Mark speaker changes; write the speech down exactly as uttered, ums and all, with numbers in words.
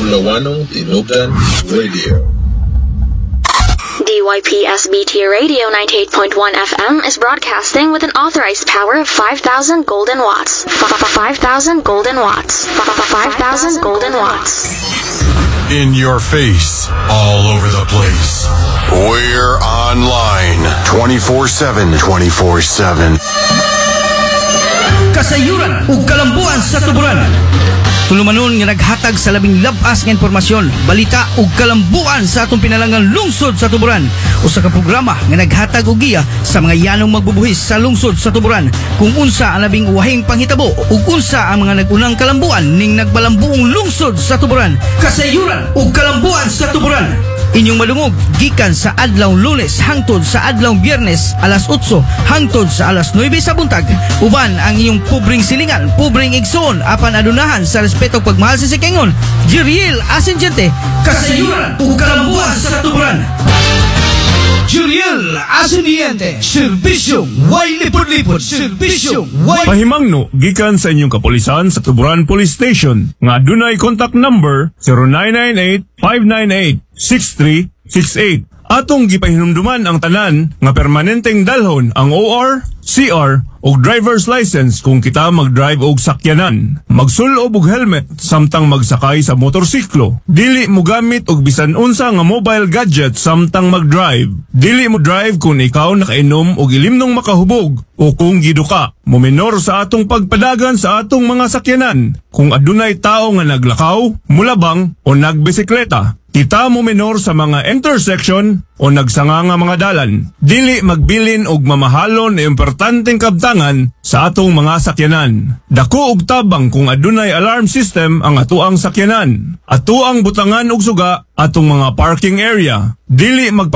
Speaker 1: Bulawanong Tinubdan Radio.
Speaker 2: D Y P S B T Radio ninety-eight point one F M is broadcasting with an authorized power of five thousand golden watts. five thousand golden watts. five thousand golden watts.
Speaker 3: In your face, all over the place. We're online twenty-four seven. twenty-four seven.
Speaker 4: Kasayuran ug kalambuan sa tuburan. Tulumanon nga naghatag sa labing labas nga impormasyon, balita ug kalambuan sa atong pinalangang lungsod sa tuburan. Usa ka programa nga naghatag og giya sa mga yanong magbubuhis sa lungsod sa tuburan kung unsa ang labing uwahing panghitabo ug unsa ang mga nagunang kalambuan ning nagbalambuong lungsod sa tuburan. Kasayuran ug kalambuan sa tuburan. Inyong malungog gikan sa adlaw Lunes hangtod sa adlaw Biyernes alas otso hangtod sa alas nuwebe sa buntag. Uban ang inyong pobreng silingan, pobreng igsoon apan adunahan sa respeto pagmahal sa sikengon. Jeriel Asenjente, kasayuran ug kalambuan sa tuburan. Jeriel Asenjente, serbisyong way lipod-lipod, serbisyong way
Speaker 5: Pahimangno gikan sa inyong kapulisan sa Tuburan Police Station nga adunay contact number zero nine nine eight, five nine eight, six three six eight. Atong gipahinumduman ang tanan nga permanenteng dalhon ang O R, C R o driver's license kung kita mag-drive og sakyanan. Magsulob og helmet samtang magsakay sa motorsiklo. Dili mo gamit og bisan unsa nga mobile gadget samtang mag-drive. Dili mo drive kung ikaw nakainom og ilimnong makahubog o kung giduka. Momenor sa atong pagpadagan sa atong mga sakyanan. Kung adunay tao nga naglakaw, mulabang o nagbisikleta. Kita mo menor sa mga intersection o nagsanga nga mga dalan. Dili magbilin og mamahalon na importanteng kabtangan sa atong mga sakyanan. Dako og tabang kung adunay alarm system ang atuang sakyanan. Atuang butangan og suga atong mga parking area. Dili magpa